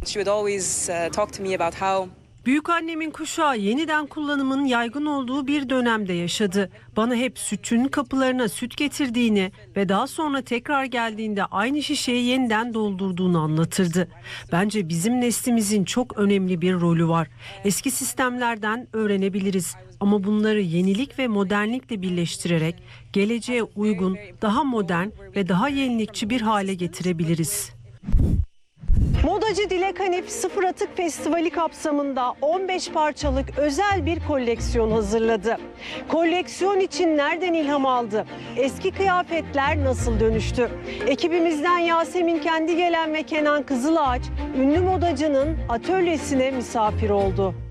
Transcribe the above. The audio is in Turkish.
She would always talk to me about how Büyükannemin kuşağı yeniden kullanımın yaygın olduğu bir dönemde yaşadı. Bana hep sütçünün kapılarına süt getirdiğini ve daha sonra tekrar geldiğinde aynı şişeyi yeniden doldurduğunu anlatırdı. Bence bizim neslimizin çok önemli bir rolü var. Eski sistemlerden öğrenebiliriz ama bunları yenilik ve modernlikle birleştirerek geleceğe uygun, daha modern ve daha yenilikçi bir hale getirebiliriz. Modacı Dilek Hanif Sıfır Atık Festivali kapsamında 15 parçalık özel bir koleksiyon hazırladı. Koleksiyon için nereden ilham aldı? Eski kıyafetler nasıl dönüştü? Ekibimizden Yasemin Kendigelen ve Kenan Kızılağaç ünlü modacının atölyesine misafir oldu.